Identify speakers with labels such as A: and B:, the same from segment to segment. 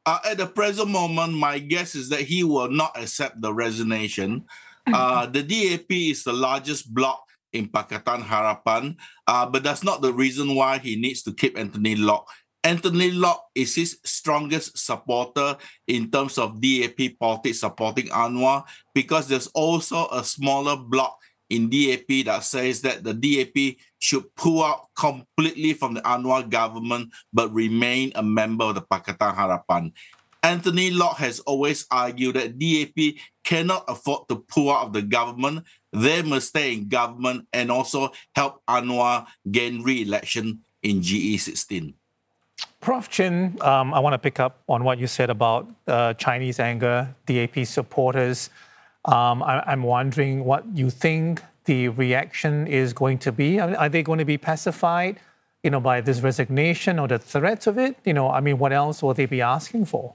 A: At the present moment, my guess is that he will not accept the resignation. The DAP is the largest bloc in Pakatan Harapan, but that's not the reason why he needs to keep Anthony Locke. Anthony Locke is his strongest supporter in terms of DAP politics supporting Anwar, because there's also a smaller bloc in DAP that says that the DAP should pull out completely from the Anwar government but remain a member of the Pakatan Harapan. Anthony Locke has always argued that DAP cannot afford to pull out of the government. They must stay in government and also help Anwar gain re-election in GE16.
B: Prof. Chin, I want to pick up on what you said about Chinese anger, DAP supporters. I'm wondering what you think the reaction is going to be. Are they going to be pacified, by this resignation or the threats of it? What else will they be asking for?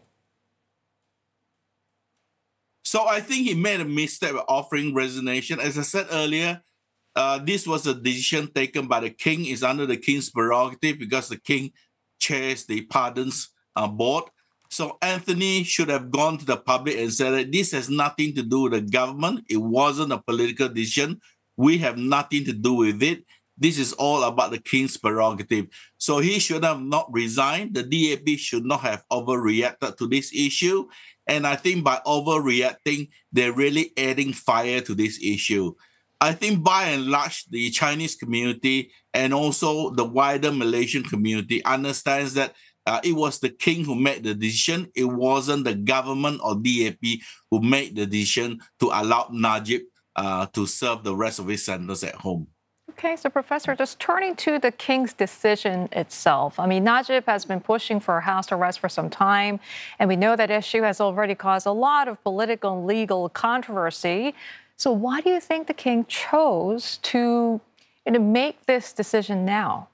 A: So I think he made a misstep of offering resignation. As I said earlier, this was a decision taken by the king. It's under the king's prerogative because the king chairs the pardons board. So Anthony should have gone to the public and said that this has nothing to do with the government. It wasn't a political decision. We have nothing to do with it. This is all about the king's prerogative. So he should have not resigned. The DAP should not have overreacted to this issue. And I think by overreacting, they're really adding fire to this issue. I think by and large, the Chinese community and also the wider Malaysian community understands that it was the king who made the decision. It wasn't the government or DAP who made the decision to allow Najib to serve the rest of his sentence at home.
C: Okay, so Professor, just turning to the king's decision itself. Najib has been pushing for house arrest for some time, and we know that issue has already caused a lot of political and legal controversy. So why do you think the king chose to make this decision now?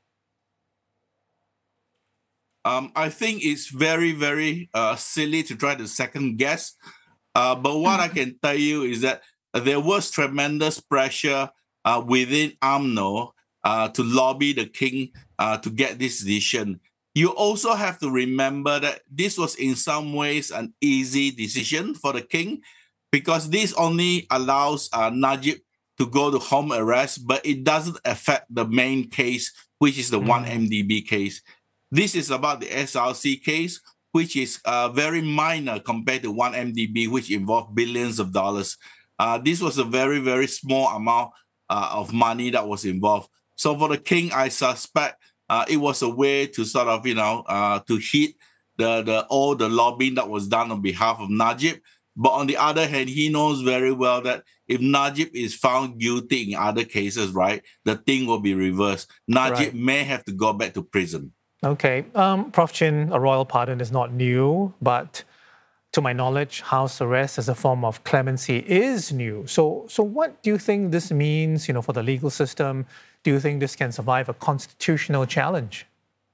A: I think it's very, very silly to try to second guess. But what I can tell you is that there was tremendous pressure within UMNO to lobby the king to get this decision. You also have to remember that this was in some ways an easy decision for the king, because this only allows Najib to go to home arrest, but it doesn't affect the main case, which is the 1MDB case. This is about the SRC case, which is very minor compared to 1MDB, which involved billions of dollars. This was a very, very small amount of money that was involved. So for the king, I suspect it was a way to sort of, to hit all the lobbying that was done on behalf of Najib. But on the other hand, he knows very well that if Najib is found guilty in other cases, right, the thing will be reversed. Najib may have to go back to prison.
B: Okay. Prof. Chin, a royal pardon is not new, but to my knowledge, house arrest as a form of clemency is new. So what do you think this means, for the legal system? Do you think this can survive a constitutional challenge?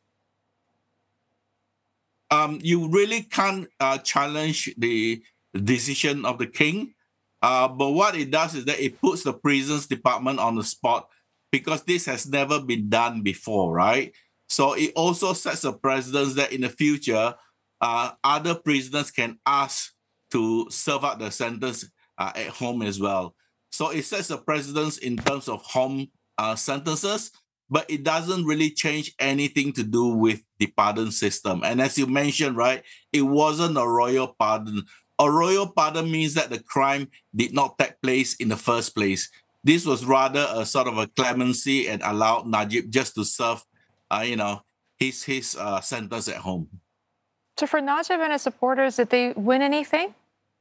A: You really can't challenge the decision of the king. But what it does is that it puts the prisons department on the spot, because this has never been done before, right? So it also sets a precedent that in the future, other prisoners can ask to serve out the sentence at home as well. So it sets a precedent in terms of home sentences, but it doesn't really change anything to do with the pardon system. And as you mentioned, right, it wasn't a royal pardon. A royal pardon means that the crime did not take place in the first place. This was rather a sort of a clemency and allowed Najib just to serve his sentence at home.
C: So for Najib and his supporters, did they win anything?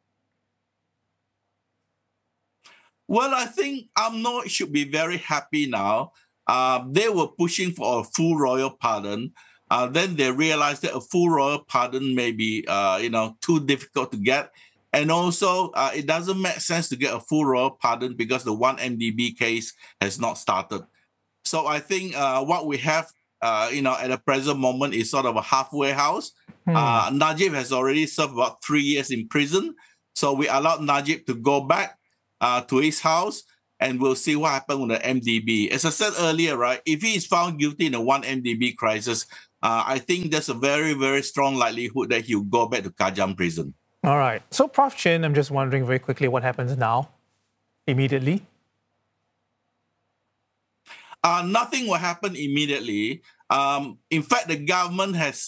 A: Well, I think UMNO should be very happy now. They were pushing for a full royal pardon. Then they realized that a full royal pardon may be, too difficult to get. And also, it doesn't make sense to get a full royal pardon because the 1MDB case has not started. So I think what we have at the present moment is sort of a halfway house. Najib has already served about 3 years in prison. So we allowed Najib to go back to his house, and we'll see what happens with the MDB. As I said earlier, right, if he is found guilty in the 1MDB crisis, I think there's a very, very strong likelihood that he'll go back to Kajang prison.
B: All right. So, Prof. Chin, I'm just wondering very quickly what happens now, immediately.
A: Nothing will happen immediately. In fact, the government has